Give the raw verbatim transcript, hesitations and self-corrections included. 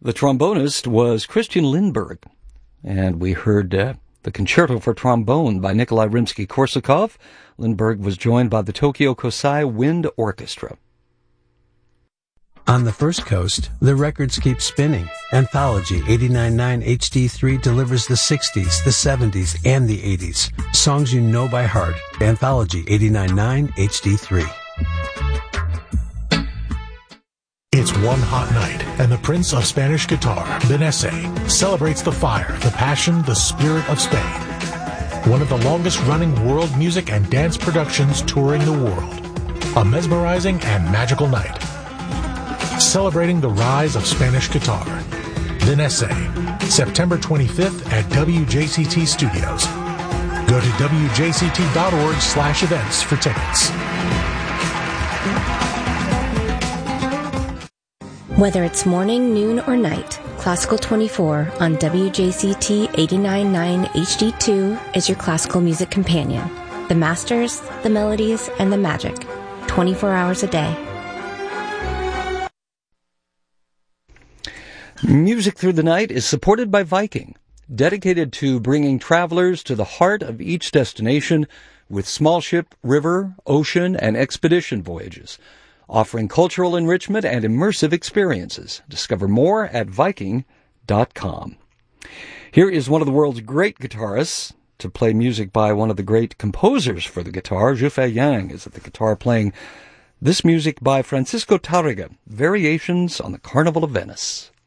The trombonist was Christian Lindberg, and we heard uh, the Concerto for Trombone by Nikolai Rimsky-Korsakov. Lindberg was joined by the Tokyo Kosai Wind Orchestra. On the First Coast, the records keep spinning. Anthology eighty-nine point nine H D three delivers the sixties, the seventies, and the eighties. Songs you know by heart. Anthology eighty-nine point nine H D three. It's one hot night, and the Prince of Spanish Guitar, Benesse, celebrates the fire, the passion, the spirit of Spain. One of the longest-running world music and dance productions touring the world. A mesmerizing and magical night. Celebrating the rise of Spanish guitar. Benesse, September twenty-fifth at W J C T Studios. Go to W J C T dot org slash events for tickets. Whether it's morning, noon, or night, Classical twenty-four on W J C T eighty-nine point nine H D two is your classical music companion. The masters, the melodies, and the magic. twenty-four hours a day. Music Through the Night is supported by Viking, dedicated to bringing travelers to the heart of each destination with small ship, river, ocean, and expedition voyages, offering cultural enrichment and immersive experiences. Discover more at Viking dot com. Here is one of the world's great guitarists to play music by one of the great composers for the guitar. Zhufei Yang is at the guitar playing this music by Francisco Tárrega, Variations on the Carnival of Venice.